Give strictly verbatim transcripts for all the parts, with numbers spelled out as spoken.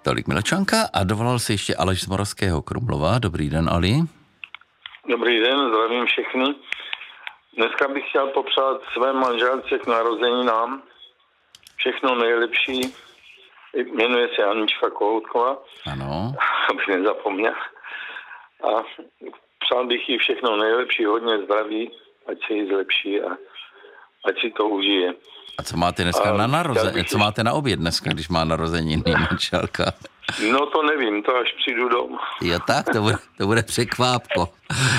Tolik Milčanka a dovolal se ještě Aleš z Moravského Krumlova. Dobrý den, Ali. Dobrý den, zdravím všechny. Dneska bych chtěl popřát své manželce k narozeninám všechno nejlepší. Jmenuje se Anička Kohoutková. Ano. Abych nezapomněl. A přál bych jí všechno nejlepší, hodně zdraví, ať se jí zlepší a ať si to užije. A co máte dneska a na narozeniny? Co máte na oběd dneska, když má narozeniny manželka? No to nevím, to až přijdu domů. Jo tak, to bude, to bude překvápko.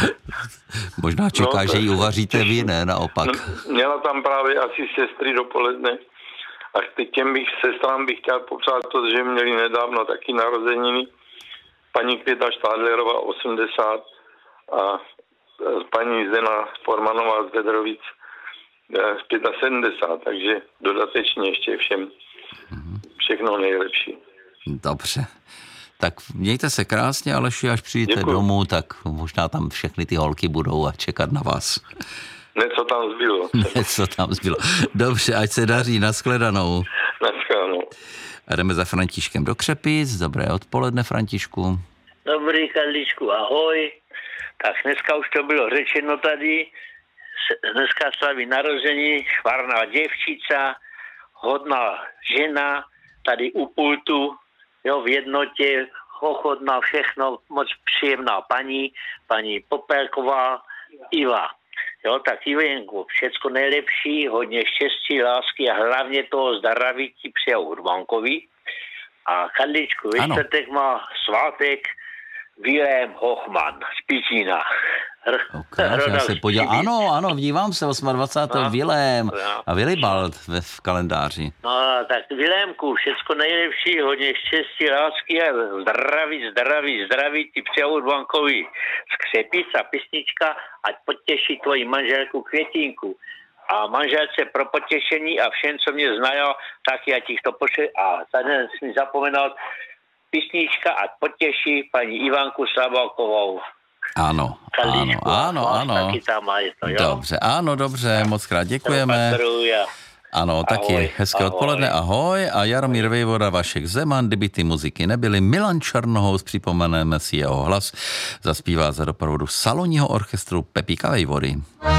Možná čeká, no, že ji uvaříte vy, ne? Naopak. No, měla tam právě asi sestry dopoledne a těm bych sestrám bych chtěl popřát to, že měli nedávno taky narozeniny. Paní Květa Štádlerová osmdesát a paní Zdena Formanová z Vedrovic z sedmdesát pět, takže dodatečně ještě všem všechno nejlepší. Dobře. Tak mějte se krásně, Aleši, až přijdete Děkuju. domů, tak možná tam všechny ty holky budou a čekat na vás. Něco tam zbylo. Něco tam zbylo. Dobře, ať se daří, nashledanou. Nashledanou. A jdeme za Františkem do Křepic. Dobré odpoledne, Františku. Dobrý, Karličku, ahoj. Tak dneska už to bylo řečeno tady. Dneska slaví narození švarná děvčica, hodná žena, tady u pultu, jo, v jednotě, ochotná, všechno, moc příjemná paní, paní Popelková, Iva. Jo, tak Ivenku, všecko nejlepší, hodně štěstí, lásky a hlavně toho zdraví ti přeju Urbankovi. A Karličku, ve čtvrtek má svátek Vilém Hochman z Pičína. Okay, já se podívám. Ano, ano, dívám se, dvacátého osmého No, Vilém no. A Willibald v, v kalendáři. No, tak Vilémku, všecko nejlepší, hodně štěstí, lásky a zdraví, zdraví, zdraví ti přeju Urbankovi z Křepic a písnička, ať potěší tvoji manželku Květínku. A manželce pro potěšení a všem, co mě znají, tak já ti to pošle. A tady jsem zapomenout, písnička ať potěší paní Ivanku Slabalkovou. Ano, Kalíčku, ano, ano, ano. To, dobře, ano, dobře, moc krát děkujeme. Ano, taky ahoj, hezké ahoj. Odpoledne, ahoj. A Jaromír Vejvoda, Vašek Zeman, kdyby ty muziky nebyly. Milan Černohous, připomeneme si jeho hlas, zaspívá za doprovodu salonního orchestru Pepíka Vejvody.